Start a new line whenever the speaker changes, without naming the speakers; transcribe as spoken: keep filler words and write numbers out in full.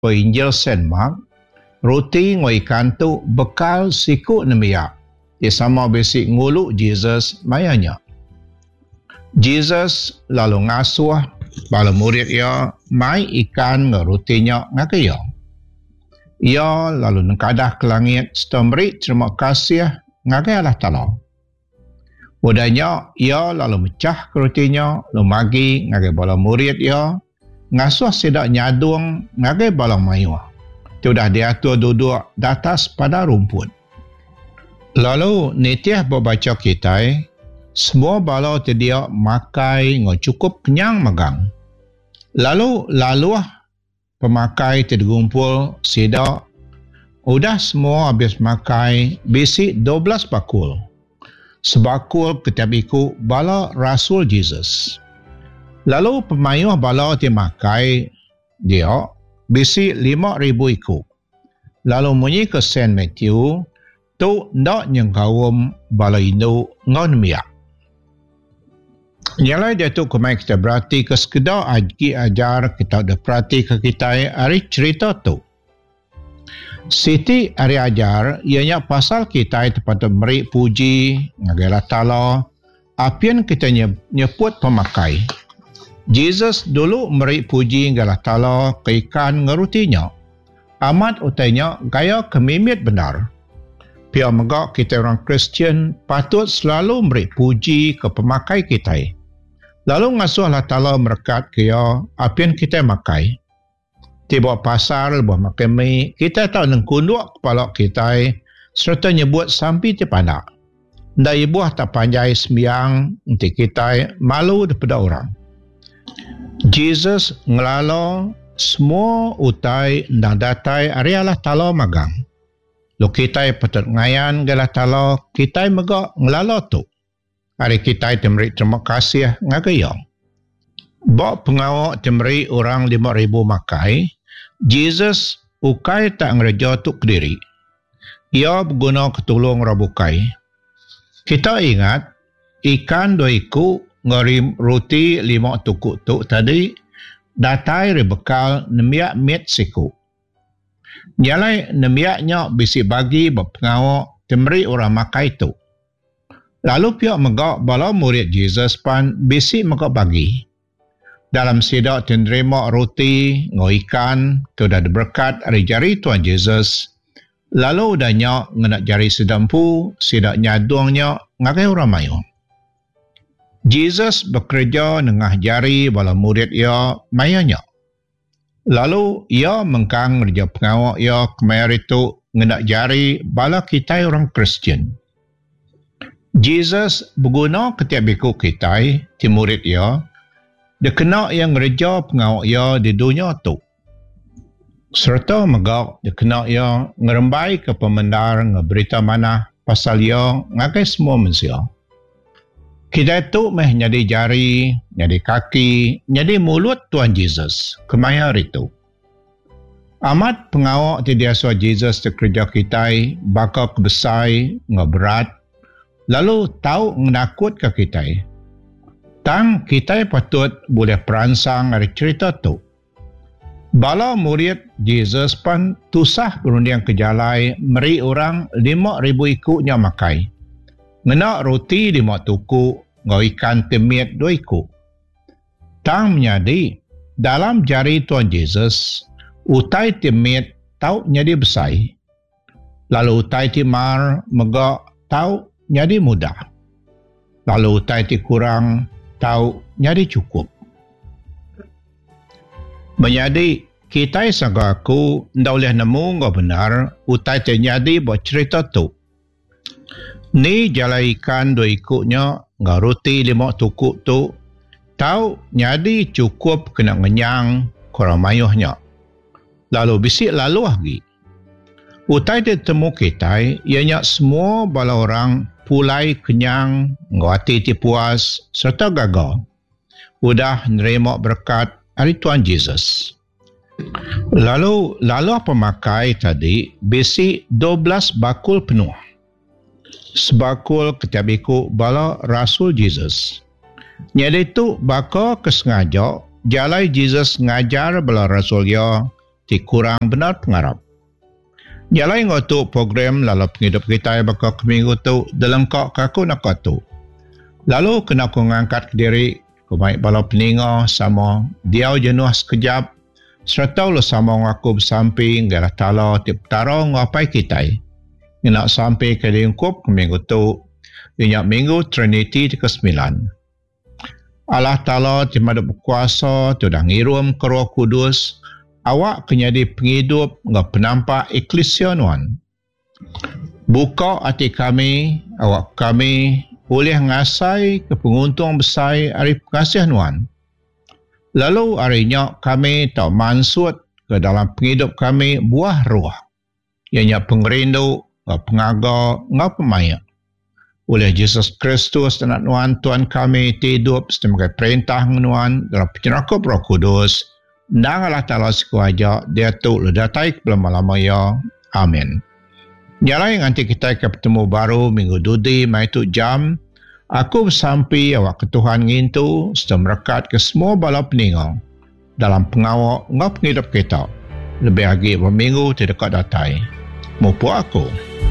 Injil Saint Mark, roti ngoi ikan tu bekal sikut nemiak. Dia sama basic nguluk Jesus mayanya. Jesus lalu ngasuh bala murid ia mai ikan nge rotinya ngakaya. Ia lalu nengkadah ke langit setemri terima kasih ngakai Allah Ta'ala. Udahnya ia lalu mecah ke rotinya, lalu magi ngakai bala murid ia, ngasuh sidak nyadung ngakai bala mayuah. Sudah diatur duduk di atas pada rumput. Lalu nitiah berbaca kita, semua bala dia makai ngo cukup kenyang megang. Lalu laluah pemakai tergumpul sidak. Udah semua habis makai bisi dua belas bakul. Sebakul ketabiku bala Rasul Jesus. Lalu pemayuh bala dia makai dia bisi lima ribu ikut. Lalu munyi ke Saint Matthew, tu ndak nyengkawum bala Hindu ngon miak. Nyalai dia tu kemai kita berarti ke sekedar aji ajar kita ada perhati ke kita hari cerita tu. Siti hari ajar ianya pasal kita tempat beri puji ngagalah Ta'ala apian kita nyebut pemakai. Jesus dulu beri puji ngagalah Ta'ala ke ikan ngerutinya. Amat utainya gaya kemimit benar. Pihak megak kita orang Kristian patut selalu beri puji ke pemakai kita. Lalu ngasuh Allah Ta'ala merekat kaya apian kita makai. Tiba pasar buah makan mi, kita tak nengkunduk kepala kita serta nyebut sampai terpanak. Dari buah tak panjai sembiang untuk kita malu daripada orang. Jesus ngelalo semua utai dan datai ari Allah Ta'ala magang. Lo kita patut ngayan galah Ta'ala, kita megak ngelalo tu. Hari kita temeri terima kasih ngagayang. Bak pengawak temeri orang lima ribu makai, Jesus ukai tak ngereja tu kediri. Ia berguna ketulung rabukai. Kita ingat, ikan dua iku ngeri roti lima tukuk tu tadi, datai rebekal nemiak mit siku. Nyalai nemiaknya bisi bagi berpengawak temeri orang makai tu. Lalu pihak megak bala murid Jesus pan bisi megak bagi. Dalam sidak menerima roti, ngo ikan, tu dah berkat hari jari Tuhan Jesus. Lalu udahnya ngenak jari sedampu, sidak nyadungnya ngakai orang mayu. Jesus bekerja nengah jari bala murid ia mayanya. Lalu ia mengkang kerja pengawak ia kemari itu ngenak jari bala kita orang Kristian. Jesus berguna ketiap biku kita, ti murid ia, dia kena yang kerja pengawak ia di dunia tu. Serta megak dia kena ia ngerembai ke pemendar ngeberita mana pasal ia ngakai semua manusia. Kita itu meh nyadi jari, nyadi kaki, nyadi mulut Tuhan Jesus kemaya itu. Amat pengawak ti diasua Jesus di kerja kita bakal kebesai, ngeberat, lalu tahu menakut ke kita. Tang kita patut boleh peransang dari cerita tu. Bala murid Jesus pan tusah berunding ke jalai meri orang lima ribu ikutnya makai. Ngenak roti lima tuku, ngau ikan temit dua ikut. Tang menyadi dalam jari Tuhan Jesus, utai temit tahu nyadi besar. Lalu utai timar megak tahu nyadi mudah. Lalu utai ti kurang tahu nyadi cukup. Menyadi kita sangka aku ndak boleh nemu ngau benar utai ti nyadi buat cerita tu. Ni jalai ikan dua ikutnya ngau roti lima tukuk tu tahu nyadi cukup kena ngenyang korang mayuhnya. Lalu bisik lalu lagi. Utai ditemu kita ianya semua bala orang pulai kenyang, ngawati ti puas, serta gagal. Udah nerima berkat hari Tuhan Jesus. Lalu, lalu pemakai tadi, bisi dua belas bakul penuh. Sebakul ketiabiku bala Rasul Jesus. Nyada itu bakal kesengaja, jalai Jesus ngajar bala Rasul dia, ti kurang benar pengarap. Nyalai ngotu program lalu penghidup kita bakal keminggu tu dalam kok kaku nak tu. Lalu kena aku ngangkat diri ku baik bala peninga sama dia jenuh sekejap serta lu sama ngaku bersampai ngara tala tip taro ngapai kita. Nak sampai ke lingkup keminggu tu inyak minggu Trinity ke sembilan. Allah Ta'ala di mada berkuasa tu dah ngirum ke Roh Kudus awak kenyadi penghidup ngah penampak eklesia nuan. Buka hati kami, awak kami boleh ngasai ke penguntung besar hari pengasih nuan. Lalu harinya kami tak mansut ke dalam penghidup kami buah roh. Ianya pengerindu, ngah pengaga, ngah pemaya. Oleh Yesus Kristus dan Tuhan Tuhan kami hidup sebagai perintah nuan dalam penyerakup Roh Kudus dan Allah Ta'ala sekuaja dia tu ledatai ke lama-lamanya. Amin. Nyalai nanti kita ke bertemu baru minggu dudi mai tu jam aku bersampai awak ke Tuhan ngintu serta merekat ke semua bala peninga dalam pengawak ngap penghidup kita lebih lagi berminggu tidak datai. Mupu aku.